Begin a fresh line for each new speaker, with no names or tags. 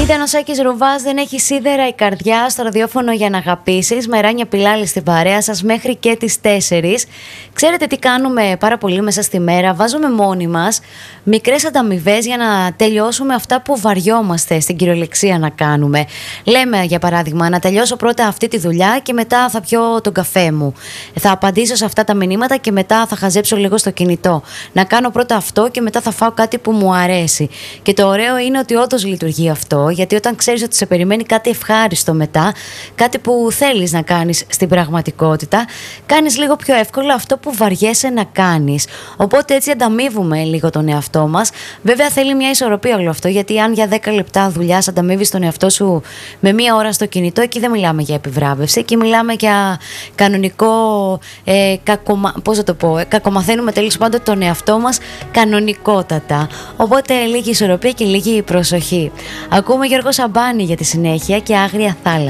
Ήταν ο Σάκης Ρουβάς, δεν έχει σίδερα η καρδιά, στο ραδιόφωνο για να αγαπήσεις. Με Ράνια Πιλάλη στην παρέα σας μέχρι και τις 4. Ξέρετε τι κάνουμε πάρα πολύ μέσα στη μέρα? Βάζουμε μόνοι μας μικρές ανταμοιβές για να τελειώσουμε αυτά που βαριόμαστε στην κυριολεξία να κάνουμε. Λέμε για παράδειγμα να τελειώσω πρώτα αυτή τη δουλειά και μετά θα πιω τον καφέ μου. Θα απαντήσω σε αυτά τα μηνύματα και μετά θα χαζέψω λίγο στο κινητό. Να κάνω πρώτα αυτό και μετά θα φάω κάτι που μου αρέσει. Και το ωραίο είναι ότι όντως λειτουργεί αυτό, γιατί όταν ξέρεις ότι σε περιμένει κάτι ευχάριστο μετά, κάτι που θέλεις να κάνεις στην πραγματικότητα, κάνεις λίγο πιο εύκολα αυτό που βαριέσαι να κάνεις. Οπότε έτσι ανταμείβουμε λίγο τον εαυτό μας. Βέβαια θέλει μια ισορροπία όλο αυτό, γιατί αν για 10 λεπτά δουλειάς ανταμείβεις τον εαυτό σου με μία ώρα στο κινητό, εκεί δεν μιλάμε για επιβράβευση, εκεί μιλάμε για κανονικό πώς θα το πω, κακομαθαίνουμε τέλος πάντων τον εαυτό μας κανονικότατα. Οπότε λίγη ισορροπία και λίγη προσοχή. Ακούμε Γιώργο Σαμπάνη για τη συνέχεια και Άγρια Θάλασσα.